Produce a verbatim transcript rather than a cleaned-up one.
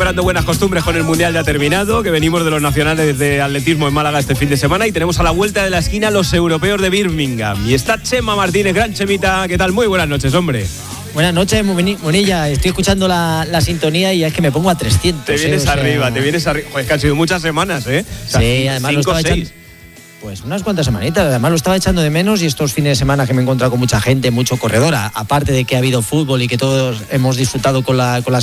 recuperando buenas costumbres con el Mundial ya terminado, que venimos de los nacionales de atletismo en Málaga este fin de semana y tenemos a la vuelta de la esquina los europeos de Birmingham. Y está Chema Martínez, gran Chemita, ¿qué tal? Muy buenas noches, hombre. Buenas noches, Munilla. Estoy escuchando la, la sintonía y es que me pongo a trescientos. Te vienes eh, o sea, arriba, te vienes arriba. Joder, es que han sido muchas semanas, ¿eh? O sea, sí, además cinco, lo estaba seis. echando, pues unas cuantas semanitas. Además lo estaba echando de menos y estos fines de semana que me he encontrado con mucha gente, mucho corredor, aparte de que ha habido fútbol y que todos hemos disfrutado con la, con la